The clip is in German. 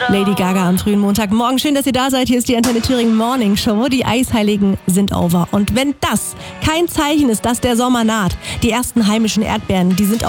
Lady Gaga am frühen Montagmorgen. Schön, dass ihr da seid. Hier ist die Antenne Thüringen Morning Show. Die Eisheiligen sind over. Und wenn das kein Zeichen ist, dass der Sommer naht, die ersten heimischen Erdbeeren, die sind